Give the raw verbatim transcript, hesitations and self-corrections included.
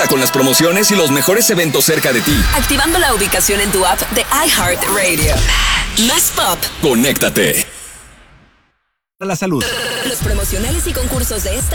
Conecta con las promociones y los mejores eventos cerca de ti. Activando la ubicación en tu app de iHeartRadio. Más pop. Conéctate. La salud. Los promocionales y concursos de esta